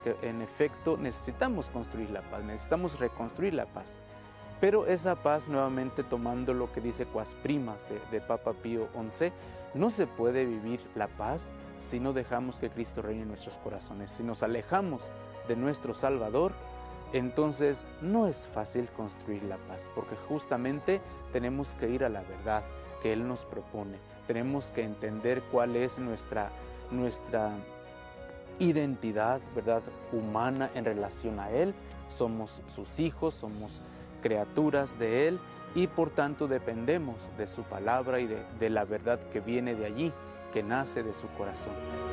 que en efecto necesitamos construir la paz, necesitamos reconstruir la paz. Pero esa paz, nuevamente tomando lo que dice Quas Primas de Papa Pío XI, no se puede vivir la paz si no dejamos que Cristo reine en nuestros corazones. Si nos alejamos de nuestro Salvador, entonces no es fácil construir la paz, porque justamente tenemos que ir a la verdad que Él nos propone. Tenemos que entender cuál es nuestra identidad, ¿verdad?, humana en relación a Él. Somos sus hijos, somos criaturas de Él y por tanto dependemos de su palabra y de la verdad que viene de allí, que nace de su corazón.